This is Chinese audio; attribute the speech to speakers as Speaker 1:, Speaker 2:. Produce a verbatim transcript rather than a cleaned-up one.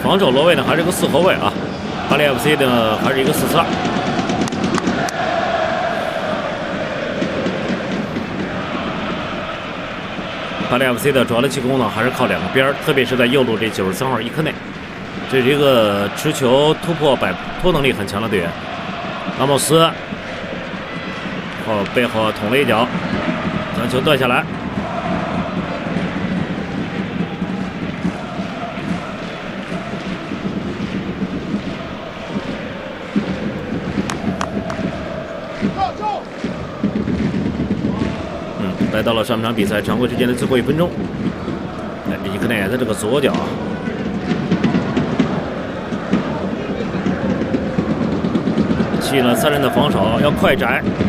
Speaker 1: 防守罗位呢还是个四后卫啊，巴黎 F C 呢还是一个四四二。巴黎 F C 的主要的进攻呢还是靠两个边儿，特别是在右路这九十三号伊科内，这是一个持球突破摆脱能力很强的队员。拉莫斯后背后捅了一脚，将球断下来。嗯，来到了上半场比赛常规时间的最后一分钟。哎，伊科内在这个左脚。 吸引了三人的防守，要快斩，